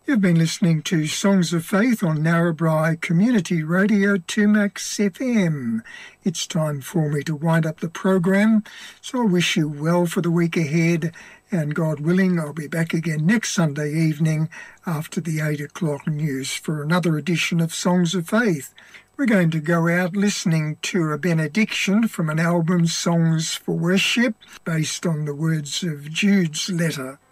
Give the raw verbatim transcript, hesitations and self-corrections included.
You've been listening to Songs of Faith on Narrabri Community Radio two Max F M. It's time for me to wind up the program, so I wish you well for the week ahead, and God willing, I'll be back again next Sunday evening after the eight o'clock news for another edition of Songs of Faith. We're going to go out listening to a benediction from an album, Songs for Worship, based on the words of Jude's letter.